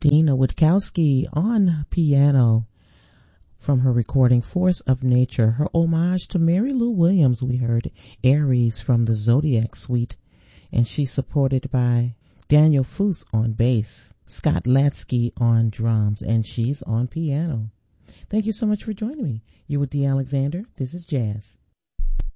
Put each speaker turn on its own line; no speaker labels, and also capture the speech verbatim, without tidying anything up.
Dina Witkowski on piano from her recording Force of Nature. Her homage to Mary Lou Williams, we heard Aries from the Zodiac Suite, and she's supported by Daniel Foose on bass, Scott Latsky on drums, and she's on piano. Thank you so much for joining me. You're with Dee Alexander. This is Jazz.